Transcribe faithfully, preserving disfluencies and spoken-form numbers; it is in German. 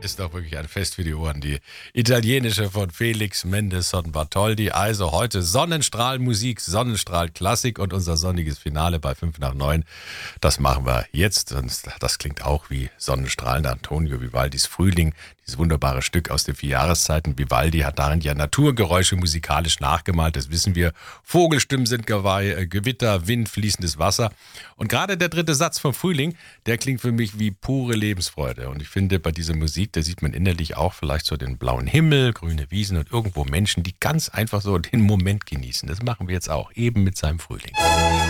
ist doch wirklich ein Fest für die Ohren. Die italienische von Felix Mendelssohn Bartholdy. Also heute Sonnenstrahlmusik, Sonnenstrahlklassik und unser sonniges Finale bei fünf nach neun. Das machen wir jetzt. Und das klingt auch wie Sonnenstrahlen. Antonio Vivaldis Frühling, dieses wunderbare Stück aus den vier Jahreszeiten. Vivaldi hat darin ja Naturgeräusche musikalisch nachgemalt. Das wissen wir. Vogelstimmen sind Geweih, Gewitter, Wind, fließendes Wasser. Und gerade der dritte Satz vom Frühling, der klingt für mich wie pure Lebensfreude. Und ich finde, bei dieser Musik, da sieht man innerlich auch vielleicht so den blauen Himmel, grüne Wiesen und irgendwo Menschen, die ganz einfach so den Moment genießen. Das machen wir jetzt auch, eben mit seinem Frühling.